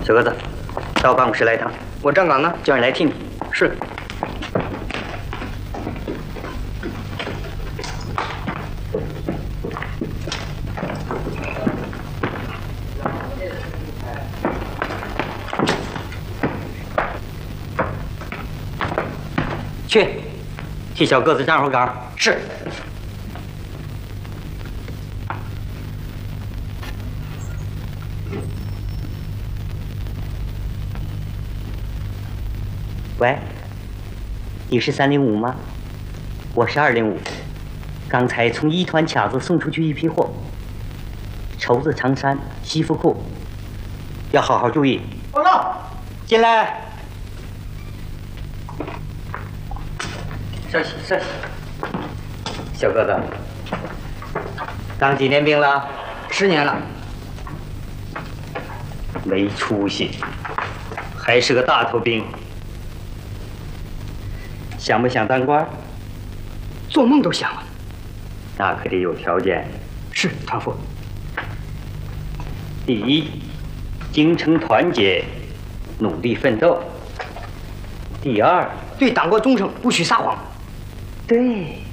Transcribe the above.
小鸽子，到办公室来一趟。 我站岗呢， 叫人来替你。 是。 去，替小鸽子站会儿岗。 是。 喂，你是305吗？我是205。刚才从一团卡子送出去一批货，绸子长衫、西服裤，要好好注意。 报告。 进来。 稍息，稍息。 小鸽子，当几年兵了 ？10年了。 没出息，还是个大头兵。想不想当官？ 做梦都想了。 那可得有条件。 是，团副。 第一，精诚团结，努力奋斗。第二， 对党国忠诚，不许撒谎。 对。